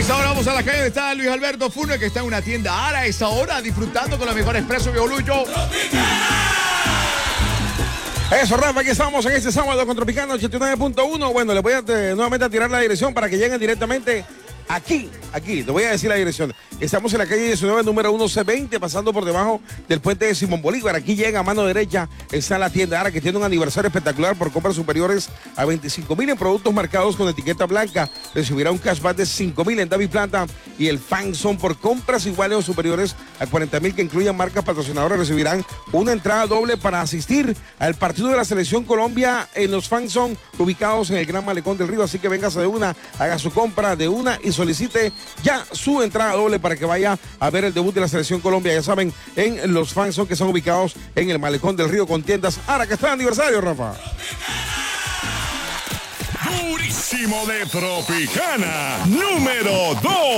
esta hora vamos a la calle donde está Luis Alberto Funes, que está en una tienda Ara a esta hora, disfrutando con la mejor expreso Viejo Lucho. Eso, Rafa, aquí estamos en este sábado con Tropicana 89.1. Bueno, les voy a nuevamente a tirar la dirección para que lleguen directamente aquí, te voy a decir la dirección. Estamos en la calle 19, número 1C20, pasando por debajo del puente de Simón Bolívar. Aquí llega a mano derecha, está la tienda Ara, que tiene un aniversario espectacular por compras superiores a 25,000 en productos marcados con etiqueta blanca. Recibirá un cashback de 5,000 en David Plata, y el Fanzone por compras iguales o superiores a 40,000 que incluyan marcas patrocinadoras. Recibirán una entrada doble para asistir al partido de la Selección Colombia en los Fanzone, ubicados en el Gran Malecón del Río. Así que véngase de una, haga su compra de una y solicite ya su entrada doble para que vaya a ver el debut de la Selección Colombia. Ya saben, en los Fanzone, que están ubicados en el Malecón del Río con tiendas Ara, que está de aniversario, Rafa. Durísimo de Tropicana, número 2.